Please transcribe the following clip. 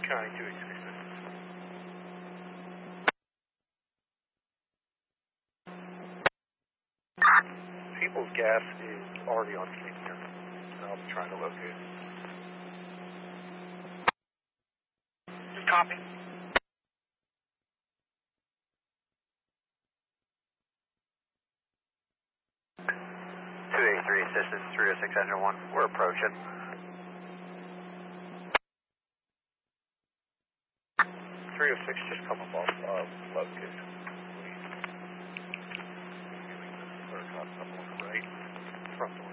County 286. People's Gas is already on scene here, and I'll be trying to locate it. Copy. 283 assistance, 306 engine 1. We're approaching. 306 just come up off location. Please. Up on the right, front door.